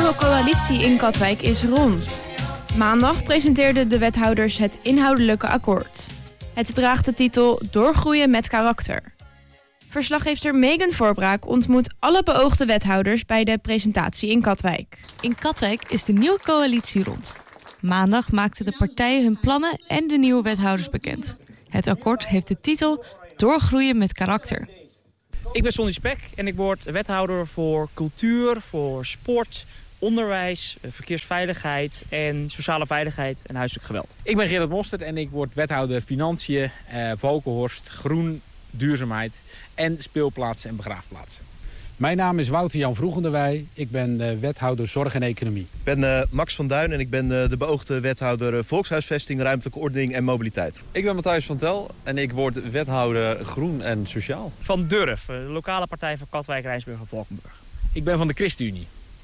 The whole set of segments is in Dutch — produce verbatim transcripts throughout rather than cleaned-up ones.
nieuwe coalitie in Katwijk is rond. Maandag presenteerden de wethouders het inhoudelijke akkoord. Het draagt de titel Doorgroeien met karakter. Verslaggeefster Megan Voorbraak ontmoet alle beoogde wethouders bij de presentatie in Katwijk. In Katwijk is de nieuwe coalitie rond. Maandag maakten de partijen hun plannen en de nieuwe wethouders bekend. Het akkoord heeft de titel Doorgroeien met karakter. Ik ben Sonny Spek en ik word wethouder voor cultuur, voor sport, onderwijs, verkeersveiligheid en sociale veiligheid en huiselijk geweld. Ik ben Gerard Mostert en ik word wethouder financiën, eh, Valkenhorst, groen, duurzaamheid en speelplaatsen en begraafplaatsen. Mijn naam is Wouter Jan Vroegendewij. Ik ben uh, wethouder Zorg en Economie. Ik ben uh, Max van Duin en ik ben uh, de beoogde wethouder uh, Volkshuisvesting, Ruimtelijke Ordening en Mobiliteit. Ik ben Matthijs van Tel en ik word wethouder Groen en Sociaal. Van Durf, de lokale partij van Katwijk, Rijnsburg en Valkenburg. Ik ben van de ChristenUnie.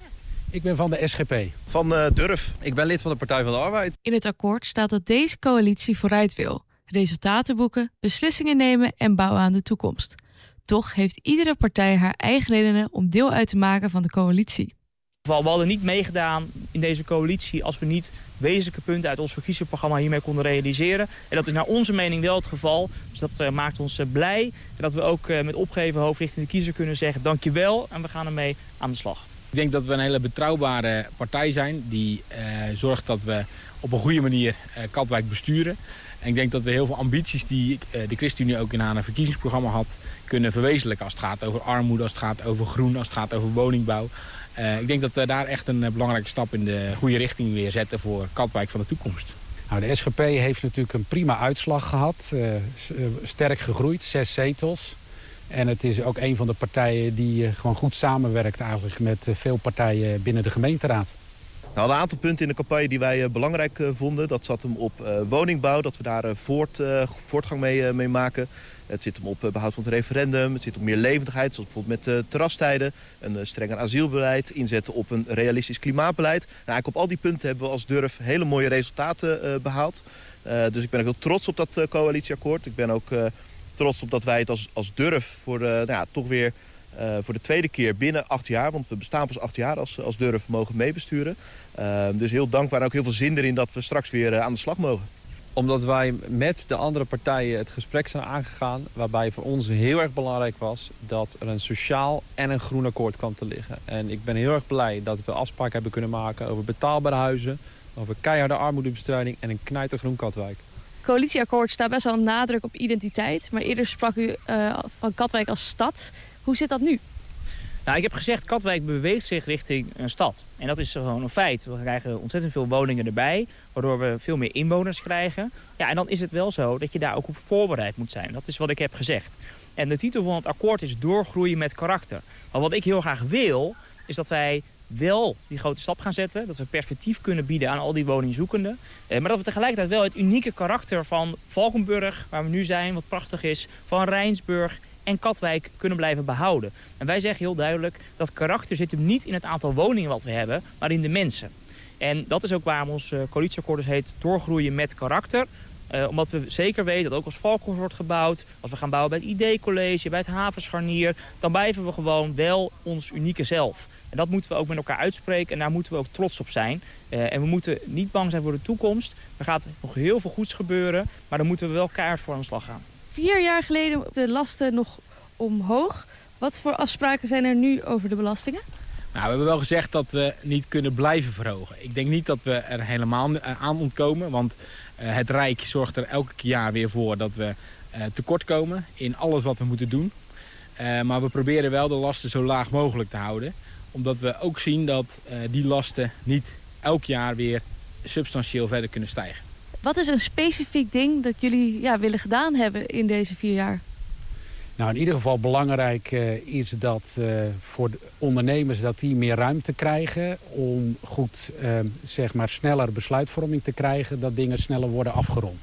Ik ben van de S G P. Van uh, Durf. Ik ben lid van de Partij van de Arbeid. In het akkoord staat dat deze coalitie vooruit wil. Resultaten boeken, beslissingen nemen en bouwen aan de toekomst. Toch heeft iedere partij haar eigen redenen om deel uit te maken van de coalitie. We hadden niet meegedaan in deze coalitie als we niet wezenlijke punten uit ons verkiezingsprogramma hiermee konden realiseren. En dat is naar onze mening wel het geval. Dus dat uh, maakt ons uh, blij. En dat we ook uh, met opgeheven hoofd richting de kiezer kunnen zeggen dankjewel en we gaan ermee aan de slag. Ik denk dat we een hele betrouwbare partij zijn die uh, zorgt dat we op een goede manier uh, Katwijk besturen. En ik denk dat we heel veel ambities die uh, de ChristenUnie ook in haar verkiezingsprogramma had kunnen verwezenlijken als het gaat over armoede, als het gaat over groen, als het gaat over woningbouw. Uh, ik denk dat we daar echt een uh, belangrijke stap in de goede richting weer zetten voor Katwijk van de toekomst. Nou, de S G P heeft natuurlijk een prima uitslag gehad. Uh, sterk gegroeid, zes zetels. En het is ook een van de partijen die uh, gewoon goed samenwerkt eigenlijk met uh, veel partijen binnen de gemeenteraad. Nou, een aantal punten in de campagne die wij uh, belangrijk uh, vonden. Dat zat hem op uh, woningbouw, dat we daar uh, voort, uh, voortgang mee, uh, mee maken. Het zit hem op uh, behoud van het referendum, het zit op meer levendigheid, zoals bijvoorbeeld met uh, terrastijden. Een uh, strenger asielbeleid, inzetten op een realistisch klimaatbeleid. Nou, eigenlijk op al die punten hebben we als Durf hele mooie resultaten uh, behaald. Uh, dus ik ben ook heel trots op dat uh, coalitieakkoord. Ik ben ook uh, trots op dat wij het als, als Durf voor uh, nou ja, toch weer... Uh, voor de tweede keer binnen acht jaar, want we bestaan pas acht jaar als, als Durf mogen meebesturen. Uh, dus heel dankbaar en ook heel veel zin erin dat we straks weer uh, aan de slag mogen. Omdat wij met de andere partijen het gesprek zijn aangegaan, waarbij voor ons heel erg belangrijk was dat er een sociaal en een groen akkoord kwam te liggen. En ik ben heel erg blij dat we afspraken hebben kunnen maken over betaalbare huizen, over keiharde armoedebestrijding en een knijtergroen Katwijk. Het coalitieakkoord staat best wel een nadruk op identiteit, maar eerder sprak u uh, van Katwijk als stad. Hoe zit dat nu? Nou, ik heb gezegd, Katwijk beweegt zich richting een stad. En dat is gewoon een feit. We krijgen ontzettend veel woningen erbij, waardoor we veel meer inwoners krijgen. Ja, en dan is het wel zo dat je daar ook op voorbereid moet zijn. Dat is wat ik heb gezegd. En de titel van het akkoord is Doorgroeien met karakter. Maar wat ik heel graag wil, is dat wij wel die grote stap gaan zetten. Dat we perspectief kunnen bieden aan al die woningzoekenden. Eh, maar dat we tegelijkertijd wel het unieke karakter van Valkenburg, waar we nu zijn, wat prachtig is, van Rijnsburg en Katwijk kunnen blijven behouden. En wij zeggen heel duidelijk, dat karakter zit hem niet in het aantal woningen wat we hebben, maar in de mensen. En dat is ook waarom ons uh, coalitieakkoord dus heet Doorgroeien met karakter. Uh, omdat we zeker weten dat ook als Valkenhorst wordt gebouwd, als we gaan bouwen bij het I D-college, bij het Havenscharnier, dan blijven we gewoon wel ons unieke zelf. En dat moeten we ook met elkaar uitspreken en daar moeten we ook trots op zijn. Uh, en we moeten niet bang zijn voor de toekomst. Er gaat nog heel veel goeds gebeuren, maar daar moeten we wel keihard voor aan de slag gaan. Vier jaar geleden de lasten nog omhoog. Wat voor afspraken zijn er nu over de belastingen? Nou, we hebben wel gezegd dat we niet kunnen blijven verhogen. Ik denk niet dat we er helemaal aan ontkomen. Want uh, het Rijk zorgt er elk jaar weer voor dat we uh, tekort komen in alles wat we moeten doen. Uh, maar we proberen wel de lasten zo laag mogelijk te houden. Omdat we ook zien dat uh, die lasten niet elk jaar weer substantieel verder kunnen stijgen. Wat is een specifiek ding dat jullie ja, willen gedaan hebben in deze vier jaar? Nou, in ieder geval belangrijk uh, is dat uh, voor de ondernemers dat die meer ruimte krijgen om goed, uh, zeg maar, sneller besluitvorming te krijgen, dat dingen sneller worden afgerond.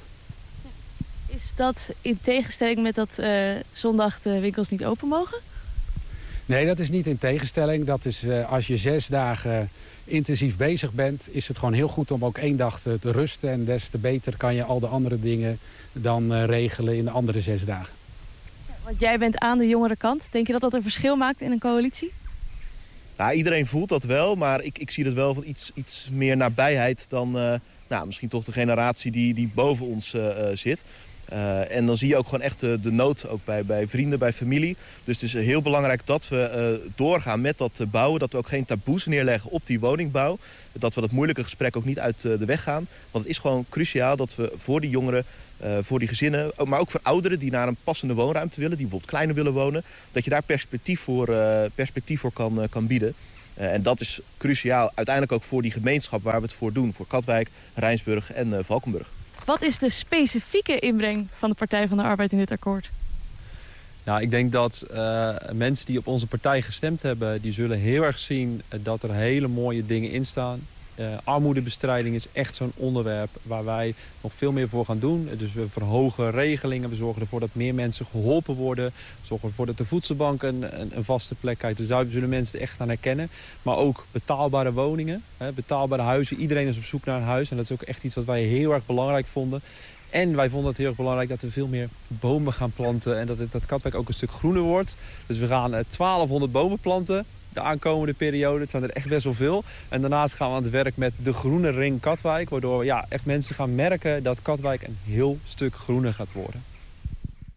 Is dat in tegenstelling met dat uh, zondag de winkels niet open mogen? Nee, dat is niet in tegenstelling. Dat is uh, als je zes dagen intensief bezig bent, is het gewoon heel goed om ook één dag te, te rusten. En des te beter kan je al de andere dingen dan uh, regelen in de andere zes dagen. Want jij bent aan de jongere kant. Denk je dat dat een verschil maakt in een coalitie? Ja, iedereen voelt dat wel, maar ik, ik zie het wel van iets, iets meer nabijheid dan uh, nou, misschien toch de generatie die, die boven ons uh, zit. Uh, en dan zie je ook gewoon echt de, de nood ook bij, bij vrienden, bij familie. Dus het is heel belangrijk dat we uh, doorgaan met dat uh, bouwen. Dat we ook geen taboes neerleggen op die woningbouw. Dat we dat moeilijke gesprek ook niet uit uh, de weg gaan. Want het is gewoon cruciaal dat we voor die jongeren, uh, voor die gezinnen, maar ook voor ouderen die naar een passende woonruimte willen, die bijvoorbeeld kleiner willen wonen, dat je daar perspectief voor, uh, perspectief voor kan, uh, kan bieden. Uh, en dat is cruciaal uiteindelijk ook voor die gemeenschap waar we het voor doen. Voor Katwijk, Rijnsburg en uh, Valkenburg. Wat is de specifieke inbreng van de Partij van de Arbeid in dit akkoord? Nou, ik denk dat uh, mensen die op onze partij gestemd hebben, die zullen heel erg zien dat er hele mooie dingen in staan. Uh, armoedebestrijding is echt zo'n onderwerp waar wij nog veel meer voor gaan doen. Dus we verhogen regelingen, we zorgen ervoor dat meer mensen geholpen worden. We zorgen ervoor dat de voedselbank een, een, een vaste plek krijgt. Dus daar zullen mensen echt aan herkennen. Maar ook betaalbare woningen, hè, betaalbare huizen. Iedereen is op zoek naar een huis en dat is ook echt iets wat wij heel erg belangrijk vonden. En wij vonden het heel erg belangrijk dat we veel meer bomen gaan planten en dat, het, dat Katwijk ook een stuk groener wordt. Dus we gaan uh, twaalfhonderd bomen planten de aankomende periode. Het zijn er echt best wel veel. En daarnaast gaan we aan het werk met de groene ring Katwijk, waardoor we ja, echt mensen gaan merken dat Katwijk een heel stuk groener gaat worden.